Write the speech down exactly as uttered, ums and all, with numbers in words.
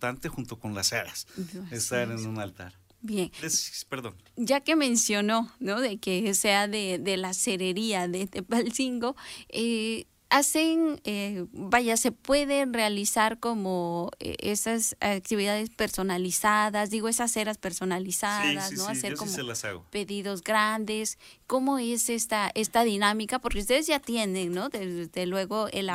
importante junto con las ceras, Así estar es. en un altar. Bien. Es, perdón. Ya que mencionó, ¿no?, de que sea de, de la cerería de Tepalcingo, eh, hacen, eh, vaya, se pueden realizar como eh, esas actividades personalizadas, digo, esas ceras personalizadas, Sí, sí, ¿no? sí, Hacer yo sí como se las hago. pedidos grandes. ¿Cómo es esta, esta dinámica? Porque ustedes ya tienen, ¿no?, desde luego el